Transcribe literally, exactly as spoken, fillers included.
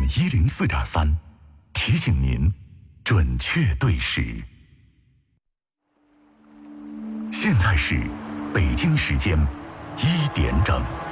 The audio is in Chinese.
一零四点三，提醒您准确对时。现在是北京时间一点整。